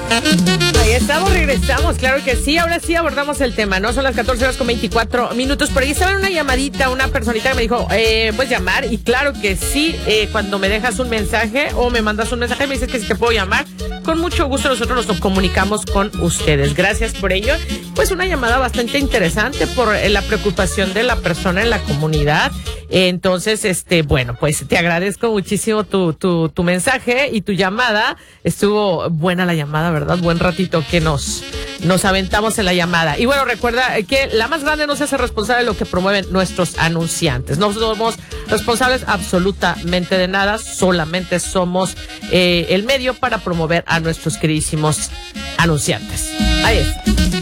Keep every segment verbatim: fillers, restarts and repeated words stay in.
Ahí estamos, regresamos, claro que sí. Ahora sí abordamos el tema, ¿no? Son las catorce horas con veinticuatro minutos. Por ahí estaba en una llamadita, una personita que me dijo, eh, puedes llamar. Y claro que sí, eh, cuando me dejas un mensaje o me mandas un mensaje, me dices que si te puedo llamar. Con mucho gusto nosotros nos comunicamos con ustedes. Gracias por ello. Pues una llamada bastante interesante por eh, la preocupación de la persona en la comunidad. Eh, entonces, este, bueno, pues te agradezco muchísimo tu, tu, tu mensaje y tu llamada. Estuvo buena la llamada, ¿verdad? Buen ratito que nos, nos aventamos en la llamada. Y bueno, recuerda que la más grande no se hace responsable de lo que promueven nuestros anunciantes. No somos responsables absolutamente de nada, solamente somos eh, el medio para promover a nuestros queridísimos anunciantes. Ahí es.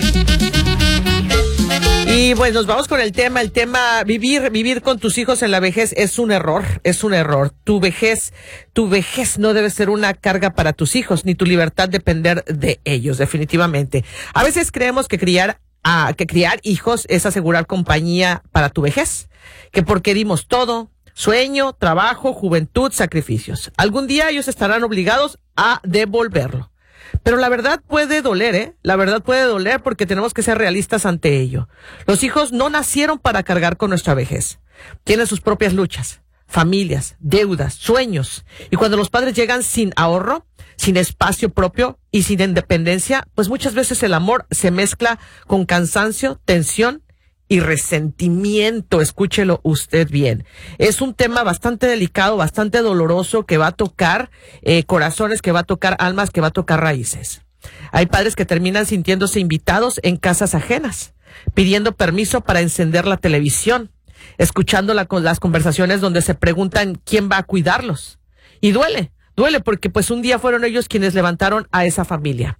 Y pues nos vamos con el tema, el tema vivir, vivir con tus hijos en la vejez es un error, es un error. Tu vejez, tu vejez no debe ser una carga para tus hijos, ni tu libertad depender de ellos, definitivamente. A veces creemos que criar, a, que criar hijos es asegurar compañía para tu vejez, que porque dimos todo, sueño, trabajo, juventud, sacrificios. Algún día ellos estarán obligados a devolverlo. Pero la verdad puede doler, ¿eh? La verdad puede doler porque tenemos que ser realistas ante ello. Los hijos no nacieron para cargar con nuestra vejez. Tienen sus propias luchas, familias, deudas, sueños. Y cuando los padres llegan sin ahorro, sin espacio propio y sin independencia, pues muchas veces el amor se mezcla con cansancio, tensión y resentimiento. Escúchelo usted bien. Es un tema bastante delicado, bastante doloroso, que va a tocar eh, corazones, que va a tocar almas, que va a tocar raíces. Hay padres que terminan sintiéndose invitados en casas ajenas, pidiendo permiso para encender la televisión, escuchando la, las conversaciones donde se preguntan quién va a cuidarlos. Y duele, duele porque pues un día fueron ellos quienes levantaron a esa familia.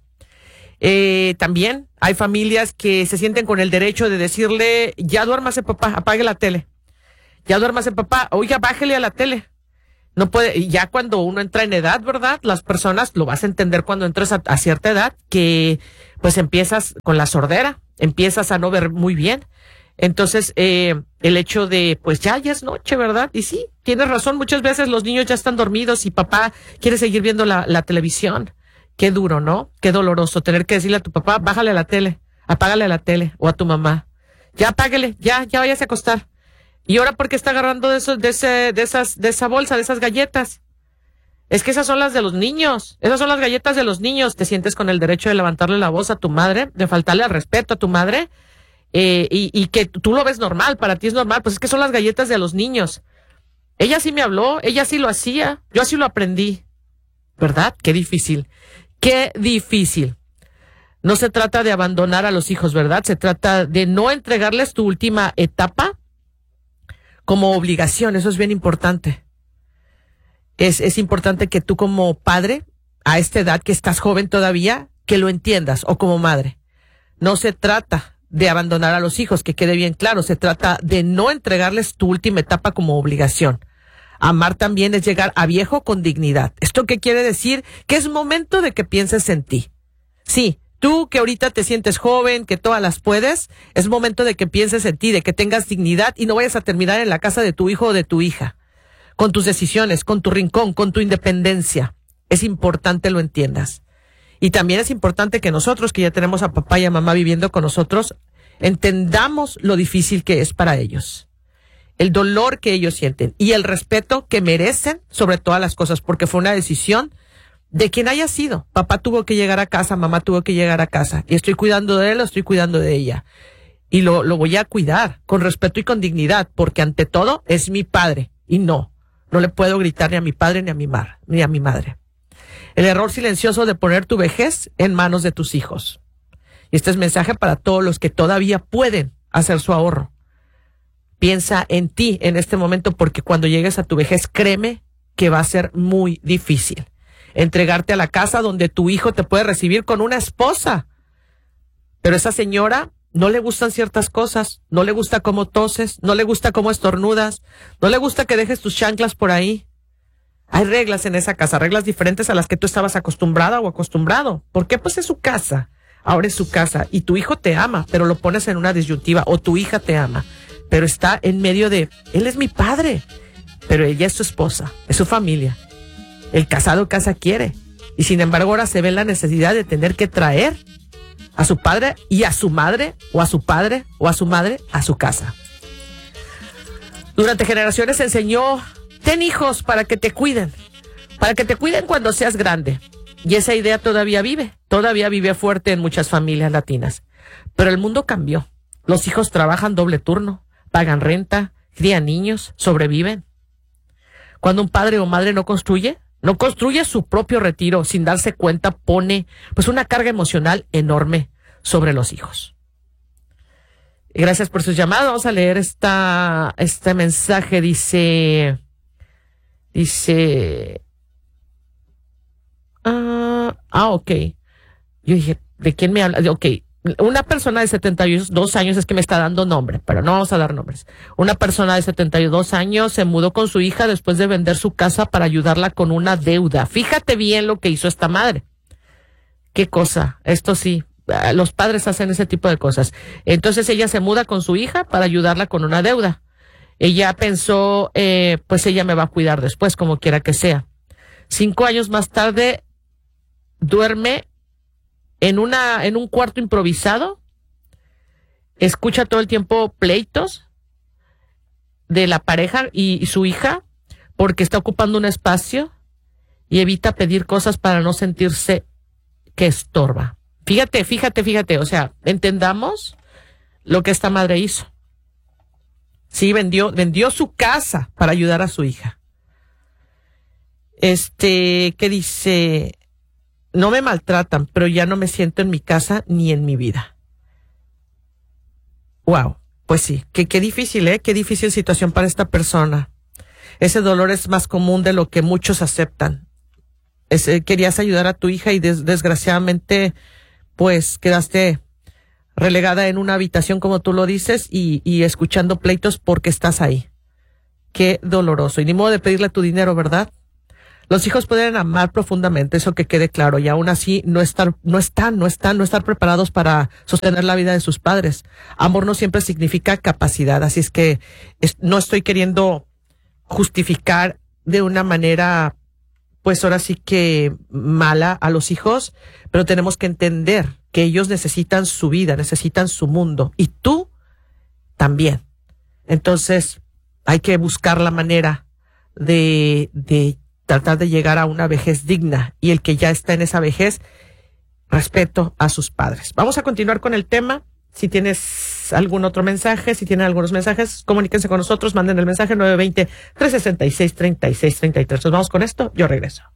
Eh, también hay familias que se sienten con el derecho de decirle, ya duérmase papá, apague la tele. Ya duérmase papá, oiga, bájele a la tele. No puede, y ya cuando uno entra en edad, ¿verdad? Las personas lo vas a entender cuando entres a, a cierta edad, que pues empiezas con la sordera, empiezas a no ver muy bien. Entonces, eh, el hecho de, pues ya, ya es noche, ¿verdad? Y sí, tienes razón, muchas veces los niños ya están dormidos y papá quiere seguir viendo la, la televisión. Qué duro, ¿no? Qué doloroso tener que decirle a tu papá, bájale a la tele, apágale a la tele, o a tu mamá. Ya apáguele, ya, ya váyase a acostar. ¿Y ahora por qué está agarrando de esos, de ese, de esas, de esa bolsa, de esas galletas? Es que esas son las de los niños, esas son las galletas de los niños. ¿Te sientes con el derecho de levantarle la voz a tu madre, de faltarle al respeto a tu madre? Eh, y, y que tú lo ves normal, para ti es normal, pues es que son las galletas de los niños. Ella sí me habló, ella sí lo hacía, yo así lo aprendí. ¿Verdad? Qué difícil. Qué difícil. No se trata de abandonar a los hijos, ¿verdad? Se trata de no entregarles tu última etapa como obligación. Eso es bien importante. Es, es importante que tú como padre, a esta edad que estás joven todavía, que lo entiendas, o como madre. No se trata de abandonar a los hijos, que quede bien claro. Se trata de no entregarles tu última etapa como obligación. Amar también es llegar a viejo con dignidad. ¿Esto qué quiere decir? Que es momento de que pienses en ti. Sí, tú que ahorita te sientes joven, que todas las puedes, es momento de que pienses en ti, de que tengas dignidad y no vayas a terminar en la casa de tu hijo o de tu hija. Con tus decisiones, con tu rincón, con tu independencia. Es importante lo entiendas. Y también es importante que nosotros, que ya tenemos a papá y a mamá viviendo con nosotros, entendamos lo difícil que es para ellos. El dolor que ellos sienten y el respeto que merecen sobre todas las cosas, porque fue una decisión de quien haya sido. Papá tuvo que llegar a casa, mamá tuvo que llegar a casa, y estoy cuidando de él, o estoy cuidando de ella. Y lo, lo voy a cuidar con respeto y con dignidad, porque ante todo es mi padre, y no, no le puedo gritar ni a mi padre ni a mi mar, ni a mi madre. El error silencioso de poner tu vejez en manos de tus hijos. Y este es mensaje para todos los que todavía pueden hacer su ahorro. Piensa en ti en este momento, porque cuando llegues a tu vejez, créeme que va a ser muy difícil entregarte a la casa donde tu hijo te puede recibir con una esposa. Pero esa señora no le gustan ciertas cosas, no le gusta cómo toses, no le gusta cómo estornudas, no le gusta que dejes tus chanclas por ahí. Hay reglas en esa casa, reglas diferentes a las que tú estabas acostumbrada o acostumbrado. ¿Por qué? Pues es su casa, ahora es su casa, y tu hijo te ama, pero lo pones en una disyuntiva, o tu hija te ama, pero está en medio de, él es mi padre, pero ella es su esposa, es su familia. El casado casa quiere, Y sin embargo ahora se ve la necesidad de tener que traer a su padre y a su madre, o a su padre o a su madre a su casa. Durante generaciones se enseñó, ten hijos para que te cuiden, para que te cuiden cuando seas grande. Y esa idea todavía vive, todavía vive fuerte en muchas familias latinas. Pero el mundo cambió. Los hijos trabajan doble turno, pagan renta, crían niños, sobreviven. Cuando un padre o madre no construye, no construye su propio retiro sin darse cuenta, pone pues una carga emocional enorme sobre los hijos. Gracias por sus llamadas. Vamos a leer esta, este mensaje. Dice, dice, ah, ah, ok. Yo dije, ¿de quién me habla? Ok, una persona de setenta y dos años, es que me está dando nombre, pero no vamos a dar nombres. Una persona de setenta y dos años se mudó con su hija después de vender su casa para ayudarla con una deuda. Fíjate bien lo que hizo esta madre. Qué cosa, esto sí. Los padres hacen ese tipo de cosas. Entonces ella se muda con su hija para ayudarla con una deuda. Ella pensó, eh, pues ella me va a cuidar después, como quiera que sea. Cinco años más tarde, duerme en una, en un cuarto improvisado, escucha todo el tiempo pleitos de la pareja y, y su hija, porque está ocupando un espacio, y evita pedir cosas para no sentirse que estorba. Fíjate, fíjate, fíjate, o sea, entendamos lo que esta madre hizo. Sí, vendió, vendió su casa para ayudar a su hija. Este, ¿qué dice? No me maltratan, pero ya no me siento en mi casa ni en mi vida. Wow, pues sí, qué, qué difícil, ¿eh? Qué difícil situación para esta persona. Ese dolor es más común de lo que muchos aceptan. Es, eh, querías ayudar a tu hija y des, desgraciadamente pues quedaste relegada en una habitación, como tú lo dices, y, y escuchando pleitos porque estás ahí. Qué doloroso. Y ni modo de pedirle tu dinero, ¿verdad? Los hijos pueden amar profundamente, eso que quede claro, y aún así no estar, no están, no están, no estar preparados para sostener la vida de sus padres. Amor no siempre significa capacidad, así es que es, no estoy queriendo justificar de una manera pues ahora sí que mala a los hijos, pero tenemos que entender que ellos necesitan su vida, necesitan su mundo, y tú también. Entonces hay que buscar la manera de, de tratar de llegar a una vejez digna, y el que ya está en esa vejez, respeto a sus padres. Vamos a continuar con el tema. Si tienes algún otro mensaje, si tienen algunos mensajes, comuníquense con nosotros, manden el mensaje nueve dos cero, tres seis seis, tres seis tres tres. Nos vamos con esto, yo regreso.